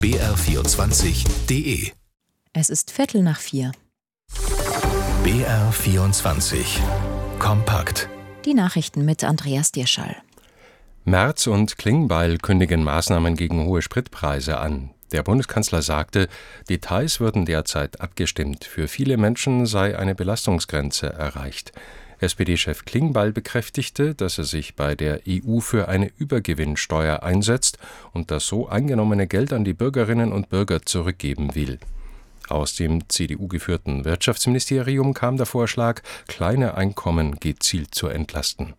BR24.de. Es ist 3:15. BR24 Kompakt. Die Nachrichten mit Andreas Dierschall. Merz und Klingbeil kündigen Maßnahmen gegen hohe Spritpreise an. Der Bundeskanzler sagte, Details würden derzeit abgestimmt. Für viele Menschen sei eine Belastungsgrenze erreicht. SPD-Chef Klingbeil bekräftigte, dass er sich bei der EU für eine Übergewinnsteuer einsetzt und das so eingenommene Geld an die Bürgerinnen und Bürger zurückgeben will. Aus dem CDU-geführten Wirtschaftsministerium kam der Vorschlag, kleine Einkommen gezielt zu entlasten.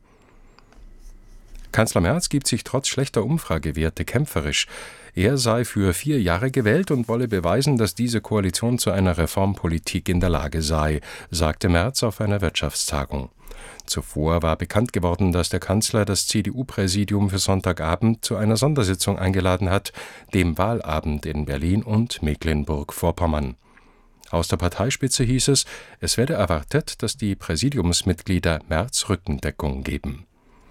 Kanzler Merz gibt sich trotz schlechter Umfragewerte kämpferisch. Er sei für 4 Jahre gewählt und wolle beweisen, dass diese Koalition zu einer Reformpolitik in der Lage sei, sagte Merz auf einer Wirtschaftstagung. Zuvor war bekannt geworden, dass der Kanzler das CDU-Präsidium für Sonntagabend zu einer Sondersitzung eingeladen hat, dem Wahlabend in Berlin und Mecklenburg-Vorpommern. Aus der Parteispitze hieß es, es werde erwartet, dass die Präsidiumsmitglieder Merz Rückendeckung geben.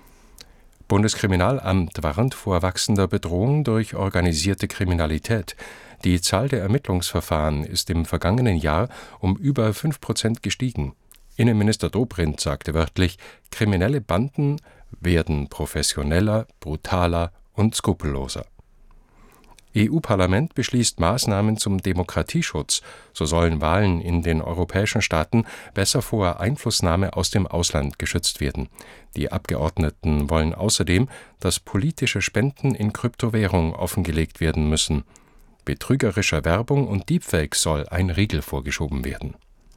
Bundeskriminalamt warnt vor wachsender Bedrohung durch organisierte Kriminalität. Die Zahl der Ermittlungsverfahren ist im vergangenen Jahr um über 5% gestiegen. Innenminister Dobrindt sagte wörtlich, kriminelle Banden werden professioneller, brutaler und skrupelloser. EU-Parlament beschließt Maßnahmen zum Demokratieschutz. So sollen Wahlen in den europäischen Staaten besser vor Einflussnahme aus dem Ausland geschützt werden. Die Abgeordneten wollen außerdem, dass politische Spenden in Kryptowährung offengelegt werden müssen. Betrügerischer Werbung und Deepfakes soll ein Riegel vorgeschoben werden.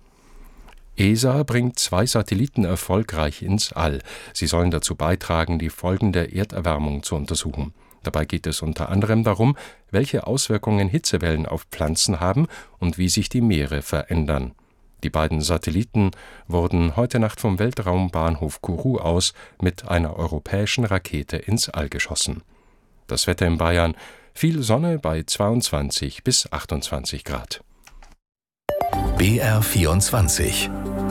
ESA bringt 2 Satelliten erfolgreich ins All. Sie sollen dazu beitragen, die Folgen der Erderwärmung zu untersuchen. Dabei geht es unter anderem darum, welche Auswirkungen Hitzewellen auf Pflanzen haben und wie sich die Meere verändern. Die beiden Satelliten wurden heute Nacht vom Weltraumbahnhof Kourou aus mit einer europäischen Rakete ins All geschossen. Das Wetter in Bayern: viel Sonne bei 22 bis 28 Grad. BR24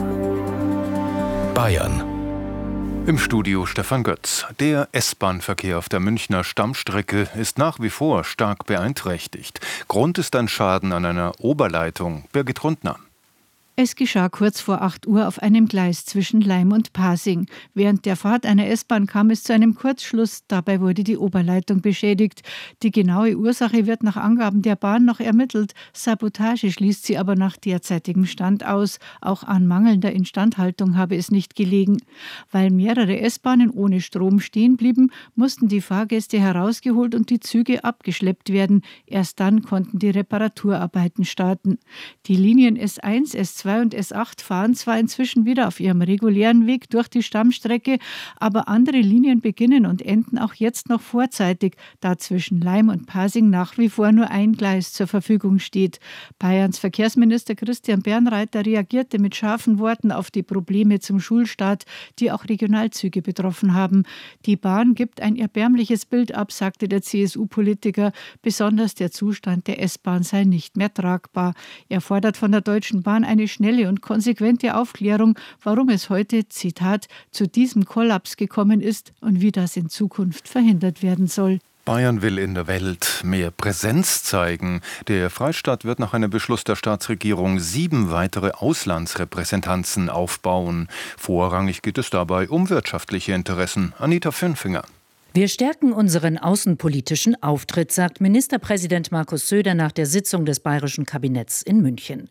Bayern. Im Studio Stefan Götz. Der S-Bahn-Verkehr auf der Münchner Stammstrecke ist nach wie vor stark beeinträchtigt. Grund ist ein Schaden an einer Oberleitung. Birgit Rundner. Es geschah kurz vor 8 Uhr auf einem Gleis zwischen Laim und Pasing. Während der Fahrt einer S-Bahn kam es zu einem Kurzschluss. Dabei wurde die Oberleitung beschädigt. Die genaue Ursache wird nach Angaben der Bahn noch ermittelt. Sabotage schließt sie aber nach derzeitigem Stand aus. Auch an mangelnder Instandhaltung habe es nicht gelegen. Weil mehrere S-Bahnen ohne Strom stehen blieben, mussten die Fahrgäste herausgeholt und die Züge abgeschleppt werden. Erst dann konnten die Reparaturarbeiten starten. Die Linien S1, S2 und S8 fahren zwar inzwischen wieder auf ihrem regulären Weg durch die Stammstrecke, aber andere Linien beginnen und enden auch jetzt noch vorzeitig, da zwischen Laim und Pasing nach wie vor nur ein Gleis zur Verfügung steht. Bayerns Verkehrsminister Christian Bernreiter reagierte mit scharfen Worten auf die Probleme zum Schulstart, die auch Regionalzüge betroffen haben. Die Bahn gibt ein erbärmliches Bild ab, sagte der CSU-Politiker. Besonders der Zustand der S-Bahn sei nicht mehr tragbar. Er fordert von der Deutschen Bahn eine schnelle und konsequente Aufklärung, warum es heute, Zitat, zu diesem Kollaps gekommen ist und wie das in Zukunft verhindert werden soll. Bayern will in der Welt mehr Präsenz zeigen. Der Freistaat wird nach einem Beschluss der Staatsregierung 7 weitere Auslandsrepräsentanzen aufbauen. Vorrangig geht es dabei um wirtschaftliche Interessen. Anita Fünfinger. Wir stärken unseren außenpolitischen Auftritt, sagt Ministerpräsident Markus Söder nach der Sitzung des bayerischen Kabinetts in München.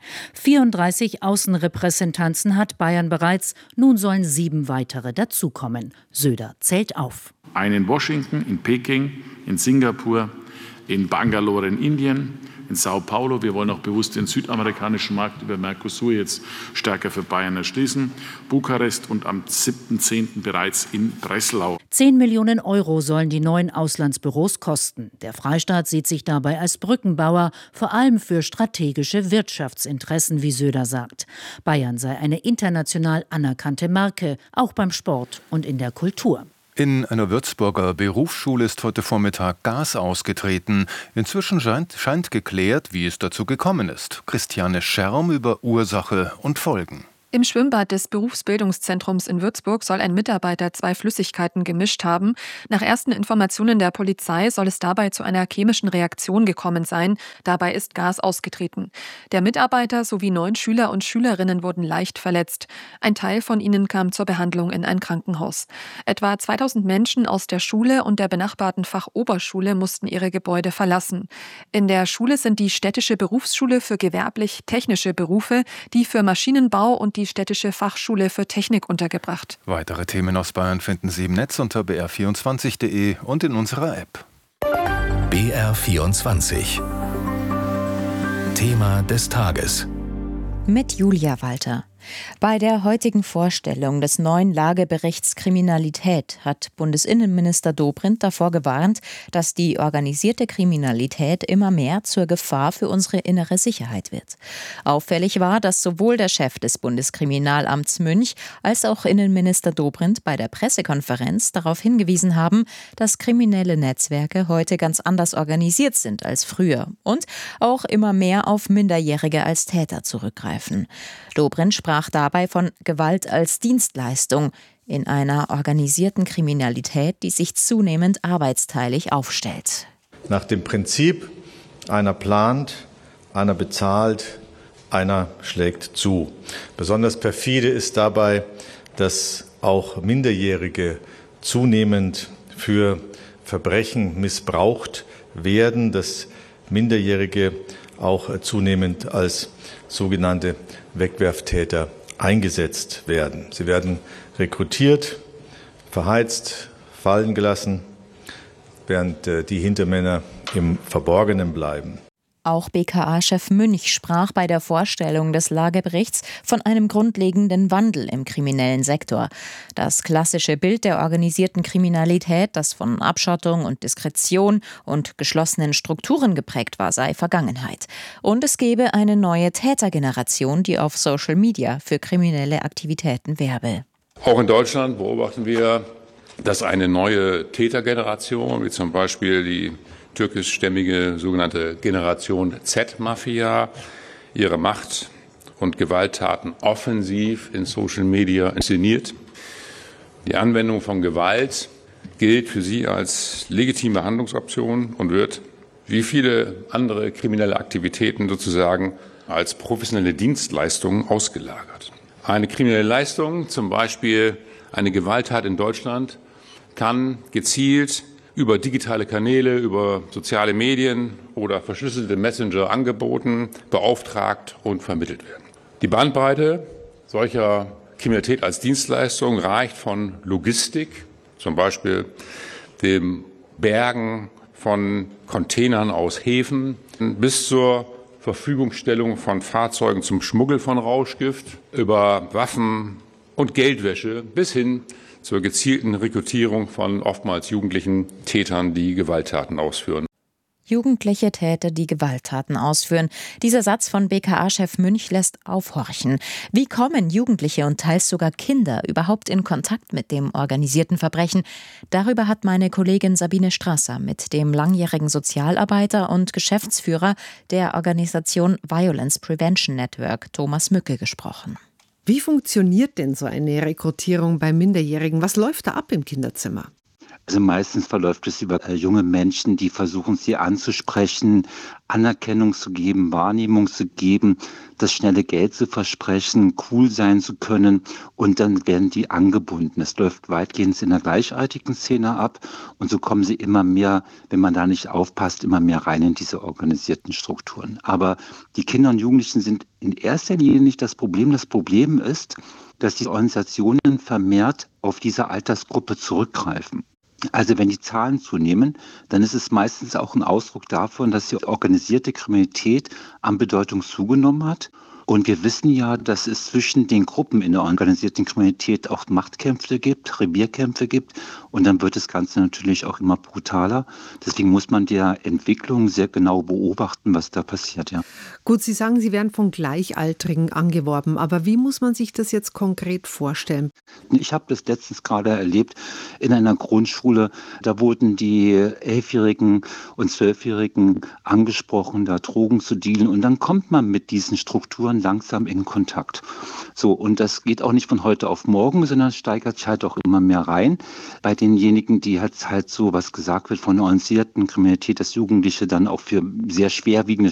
34 Außenrepräsentanzen hat Bayern bereits, nun sollen 7 weitere dazukommen. Söder zählt auf. Einen in Washington, in Peking, in Singapur, in Bangalore in Indien, in Sao Paulo. Wir wollen auch bewusst den südamerikanischen Markt über Mercosur jetzt stärker für Bayern erschließen. Bukarest und am 7.10. bereits in Breslau. 10 Millionen Euro sollen die neuen Auslandsbüros kosten. Der Freistaat sieht sich dabei als Brückenbauer, vor allem für strategische Wirtschaftsinteressen, wie Söder sagt. Bayern sei eine international anerkannte Marke, auch beim Sport und in der Kultur. In einer Würzburger Berufsschule ist heute Vormittag Gas ausgetreten. Inzwischen scheint geklärt, wie es dazu gekommen ist. Christiane Scherm über Ursache und Folgen. Im Schwimmbad des Berufsbildungszentrums in Würzburg soll ein Mitarbeiter 2 Flüssigkeiten gemischt haben. Nach ersten Informationen der Polizei soll es dabei zu einer chemischen Reaktion gekommen sein. Dabei ist Gas ausgetreten. Der Mitarbeiter sowie 9 Schüler und Schülerinnen wurden leicht verletzt. Ein Teil von ihnen kam zur Behandlung in ein Krankenhaus. Etwa 2000 Menschen aus der Schule und der benachbarten Fachoberschule mussten ihre Gebäude verlassen. In der Schule sind die Städtische Berufsschule für gewerblich-technische Berufe, die für Maschinenbau und die Städtische Fachschule für Technik untergebracht. Weitere Themen aus Bayern finden Sie im Netz unter br24.de und in unserer App. BR24 Thema des Tages. Mit Julia Walter. Bei der heutigen Vorstellung des neuen Lageberichts Kriminalität hat Bundesinnenminister Dobrindt davor gewarnt, dass die organisierte Kriminalität immer mehr zur Gefahr für unsere innere Sicherheit wird. Auffällig war, dass sowohl der Chef des Bundeskriminalamts Münch als auch Innenminister Dobrindt bei der Pressekonferenz darauf hingewiesen haben, dass kriminelle Netzwerke heute ganz anders organisiert sind als früher und auch immer mehr auf Minderjährige als Täter zurückgreifen. Dobrindt sprach dabei von Gewalt als Dienstleistung in einer organisierten Kriminalität, die sich zunehmend arbeitsteilig aufstellt. Nach dem Prinzip, einer plant, einer bezahlt, einer schlägt zu. Besonders perfide ist dabei, dass auch Minderjährige zunehmend für Verbrechen missbraucht werden, dass Minderjährige auch zunehmend als sogenannte Wegwerftäter eingesetzt werden. Sie werden rekrutiert, verheizt, fallen gelassen, während die Hintermänner im Verborgenen bleiben. Auch BKA-Chef Münch sprach bei der Vorstellung des Lageberichts von einem grundlegenden Wandel im kriminellen Sektor. Das klassische Bild der organisierten Kriminalität, das von Abschottung und Diskretion und geschlossenen Strukturen geprägt war, sei Vergangenheit. Und es gebe eine neue Tätergeneration, die auf Social Media für kriminelle Aktivitäten werbe. Auch in Deutschland beobachten wir, dass eine neue Tätergeneration, wie zum Beispiel die türkischstämmige sogenannte Generation Z-Mafia, ihre Macht- und Gewalttaten offensiv in Social Media inszeniert. Die Anwendung von Gewalt gilt für sie als legitime Handlungsoption und wird, wie viele andere kriminelle Aktivitäten sozusagen, als professionelle Dienstleistung ausgelagert. Eine kriminelle Leistung, zum Beispiel eine Gewalttat in Deutschland, kann gezielt über digitale Kanäle, über soziale Medien oder verschlüsselte Messenger angeboten, beauftragt und vermittelt werden. Die Bandbreite solcher Kriminalität als Dienstleistung reicht von Logistik, zum Beispiel dem Bergen von Containern aus Häfen, bis zur Verfügungstellung von Fahrzeugen zum Schmuggel von Rauschgift, über Waffen und Geldwäsche bis hin zur gezielten Rekrutierung von oftmals jugendlichen Tätern, die Gewalttaten ausführen. Jugendliche Täter, die Gewalttaten ausführen. Dieser Satz von BKA-Chef Münch lässt aufhorchen. Wie kommen Jugendliche und teils sogar Kinder überhaupt in Kontakt mit dem organisierten Verbrechen? Darüber hat meine Kollegin Sabine Strasser mit dem langjährigen Sozialarbeiter und Geschäftsführer der Organisation Violence Prevention Network, Thomas Mücke, gesprochen. Wie funktioniert denn so eine Rekrutierung bei Minderjährigen? Was läuft da ab im Kinderzimmer? Also meistens verläuft es über junge Menschen, die versuchen, sie anzusprechen, Anerkennung zu geben, Wahrnehmung zu geben, das schnelle Geld zu versprechen, cool sein zu können und dann werden die angebunden. Es läuft weitgehend in der gleichaltrigen Szene ab und so kommen sie immer mehr, wenn man da nicht aufpasst, immer mehr rein in diese organisierten Strukturen. Aber die Kinder und Jugendlichen sind in erster Linie nicht das Problem. Das Problem ist, dass die Organisationen vermehrt auf diese Altersgruppe zurückgreifen. Also wenn die Zahlen zunehmen, dann ist es meistens auch ein Ausdruck davon, dass die organisierte Kriminalität an Bedeutung zugenommen hat. Und wir wissen ja, dass es zwischen den Gruppen in der organisierten Kriminalität auch Machtkämpfe gibt, Revierkämpfe gibt. Und dann wird das Ganze natürlich auch immer brutaler. Deswegen muss man der Entwicklung sehr genau beobachten, was da passiert. Ja. Gut, Sie sagen, Sie werden von Gleichaltrigen angeworben. Aber wie muss man sich das jetzt konkret vorstellen? Ich habe das letztens gerade erlebt in einer Grundschule. Da wurden die 11-Jährigen und 12-Jährigen angesprochen, da Drogen zu dealen. Und dann kommt man mit diesen Strukturen verlieren langsam in Kontakt. So, und das geht auch nicht von heute auf morgen, sondern steigert sich halt auch immer mehr rein. Bei denjenigen, die halt so, was gesagt wird von der organisierten Kriminalität, dass Jugendliche dann auch für sehr schwerwiegende